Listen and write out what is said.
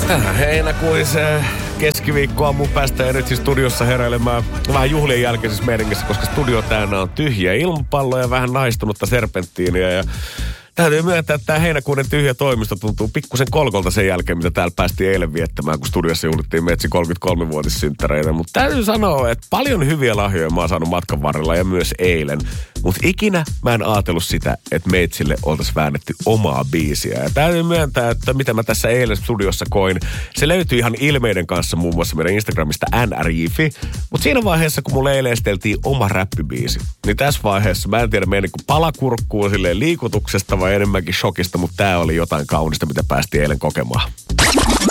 Tähän heinäkuiseen keskiviikkoaamuun päästään nyt siis studiossa heräilemään vähän juhlien jälkeisessä meiningissä, koska studio täynnä on tyhjiä ilmapalloja ja vähän naistunutta serpenttiiniä. Ja täytyy myöntää, että tämä heinäkuinen tyhjä toimisto tuntuu pikkusen kolkolta sen jälkeen, mitä täällä päästiin eilen viettämään, kun studiossa juhlittiin Metsin 33-vuotissynttäreitä. Mutta täytyy sanoa, että paljon hyviä lahjoja mä oon saanut matkan varrella ja myös eilen. Mutta ikinä mä en ajatellut sitä, että Metsille oltaisiin väännetty omaa biisiä. Ja täytyy myöntää, että mitä mä tässä eilen studiossa koin, se löytyi ihan ilmeiden kanssa muun muassa meidän Instagramista nrj.fi. Mutta siinä vaiheessa, kun mulle eilen esteltiin oma räppibiisi, niin tässä vaiheessa mä en tiedä meidän niin palakurkkuu silleen liikutuksesta vai enemmänkin shokista, mutta tää oli jotain kaunista, mitä päästiin eilen kokemaan.